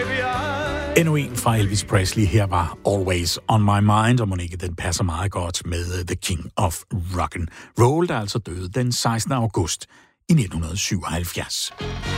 Endnu en fra Elvis Presley. Her var Always on My Mind, og Monique, den passer meget godt med The King of Rock'n'Roll, der altså døde den 16. august i 1977.